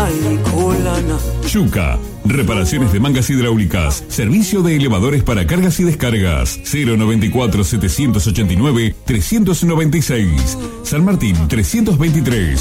Yuca, reparaciones de mangas hidráulicas, servicio de elevadores para cargas y descargas. 094-789-396. San Martín 323.